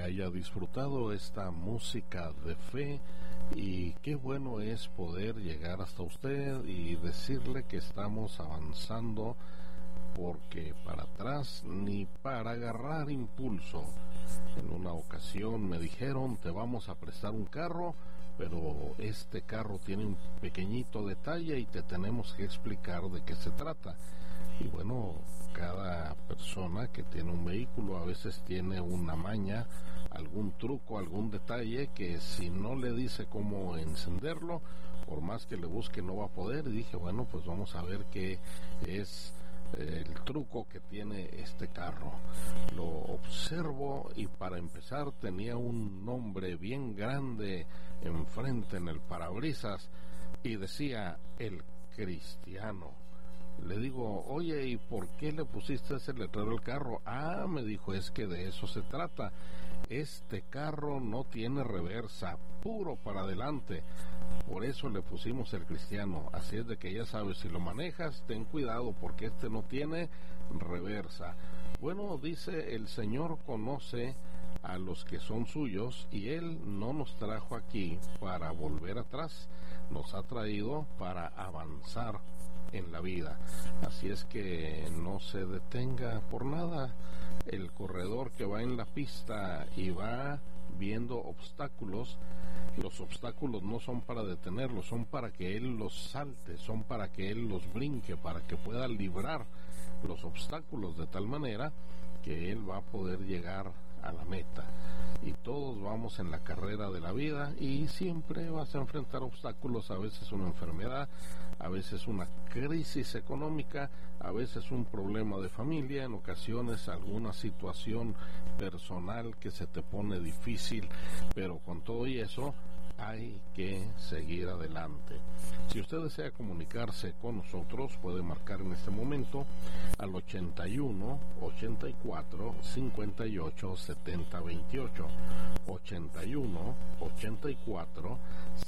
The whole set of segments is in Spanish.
haya disfrutado esta música de fe, y qué bueno es poder llegar hasta usted y decirle que estamos avanzando, porque para atrás ni para agarrar impulso. En una ocasión me dijeron: te vamos a prestar un carro, pero este carro tiene un pequeñito detalle y te tenemos que explicar de qué se trata. Y bueno, cada persona que tiene un vehículo a veces tiene una maña, algún truco, algún detalle que si no le dice cómo encenderlo, por más que le busque no va a poder. Y dije, bueno, pues vamos a ver qué es el truco que tiene este carro. Lo observo y para empezar tenía un nombre bien grande enfrente en el parabrisas y decía: El Cristiano. Le digo: oye, ¿y por qué le pusiste ese letrero al carro? Ah, me dijo, es que de eso se trata. Este carro no tiene reversa, puro para adelante. Por eso le pusimos El Cristiano. Así es de que ya sabes, si lo manejas, ten cuidado porque este no tiene reversa. Bueno, dice, el Señor conoce a los que son suyos y Él no nos trajo aquí para volver atrás, nos ha traído para avanzar en la vida. Así es que no se detenga por nada. El corredor que va en la pista y va viendo obstáculos, los obstáculos no son para detenerlos, son para que él los salte, son para que él los brinque, para que pueda librar los obstáculos de tal manera que él va a poder llegar a la meta. Y todos vamos en la carrera de la vida y siempre vas a enfrentar obstáculos, a veces una enfermedad, a veces una crisis económica, a veces un problema de familia, en ocasiones alguna situación personal que se te pone difícil, pero con todo y eso hay que seguir adelante. Si usted desea comunicarse con nosotros, puede marcar en este momento al 81 84 58 70 28, 81 84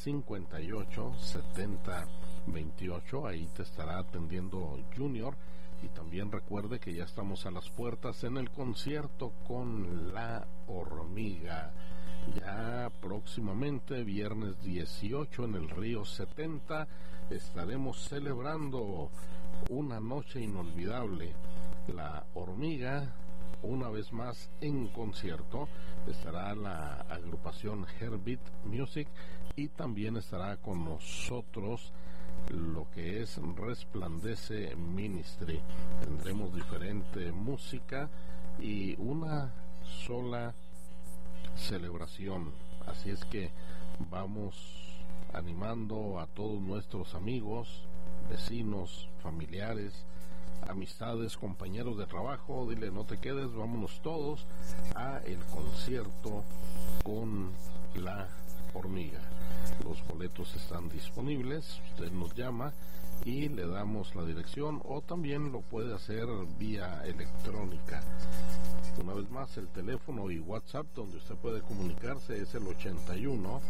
58 70 28. Ahí te estará atendiendo Junior. Y también recuerde que ya estamos a las puertas en el concierto con La Hormiga. Ya próximamente, viernes 18 en el Río 70, estaremos celebrando una noche inolvidable. La Hormiga, una vez más en concierto, estará la agrupación Heartbeat Music y también estará con nosotros lo que es Resplandece Ministry. Tendremos diferente música y una sola celebración. Así es que vamos animando a todos nuestros amigos, vecinos, familiares, amistades, compañeros de trabajo. Dile: no te quedes, vámonos todos a el concierto con La Hormiga. Los boletos están disponibles, usted nos llama y le damos la dirección, o también lo puede hacer vía electrónica. Una vez más, el teléfono y WhatsApp donde usted puede comunicarse es el 81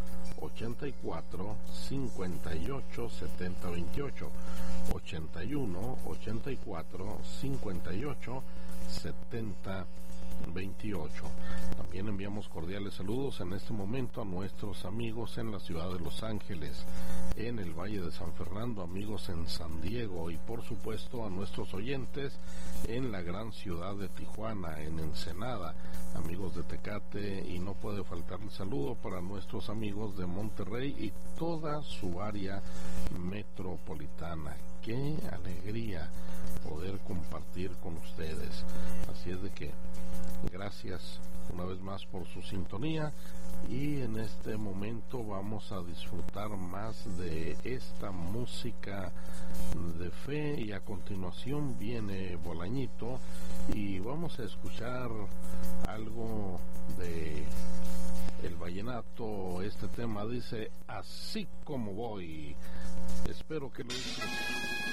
84 58 70 28, 81 84 58 70 28. También enviamos cordiales saludos en este momento a nuestros amigos en la ciudad de Los Ángeles, en el Valle de San Fernando, amigos en San Diego y por supuesto a nuestros oyentes en la gran ciudad de Tijuana, en Ensenada, amigos de Tecate, y no puede faltar el saludo para nuestros amigos de Monterrey y toda su área metropolitana. Qué alegría poder compartir con ustedes. Así es de que gracias una vez más por su sintonía, y en este momento vamos a disfrutar más de esta música de fe, y a continuación viene Bolañito y vamos a escuchar algo de el vallenato. Este tema dice: Así como voy. Espero que lo disfruten.